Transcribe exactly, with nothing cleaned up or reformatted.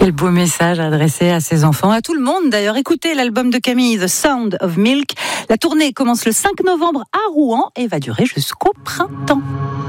Quel beau message adressé à ses enfants, à tout le monde d'ailleurs. Écoutez l'album de Camille, The Sound of Milk. La tournée commence le cinq novembre à Rouen et va durer jusqu'au printemps.